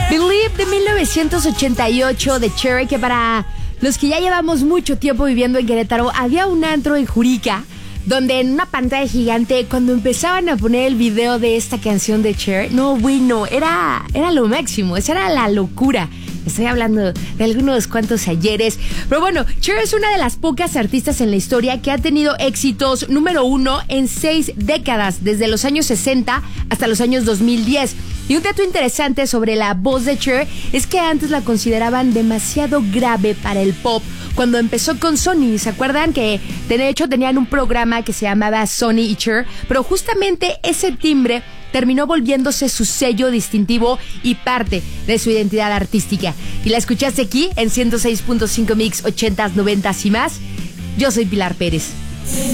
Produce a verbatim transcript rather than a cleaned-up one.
Believe de mil novecientos ochenta y ocho de Cher, que para los que ya llevamos mucho tiempo viviendo en Querétaro, había un antro en Jurica donde en una pantalla gigante, cuando empezaban a poner el video de esta canción de Cher, no, bueno, era, era lo máximo, esa era la locura. Estoy hablando de algunos cuantos ayeres. Pero bueno, Cher es una de las pocas artistas en la historia que ha tenido éxitos número uno en seis décadas, desde los años sesenta hasta los años dos mil diez. Y un dato interesante sobre la voz de Cher es que antes la consideraban demasiado grave para el pop cuando empezó con Sony. ¿Se acuerdan que de hecho tenían un programa que se llamaba Sony y Cher? Pero justamente ese timbre terminó volviéndose su sello distintivo y parte de su identidad artística. Y la escuchaste aquí en ciento seis punto cinco Mix ochentas, noventas y más. Yo soy Pilar Pérez.